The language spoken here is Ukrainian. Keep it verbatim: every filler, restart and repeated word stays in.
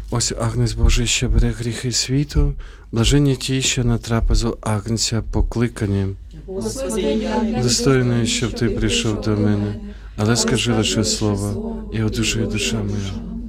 Ось Агнець Божий, що бере гріхи світу, блаженні ті, що на трапезу Агнця покликані. Достойний, щоб ти прийшов до мене, але скажи лише слово, і одужує душа моя.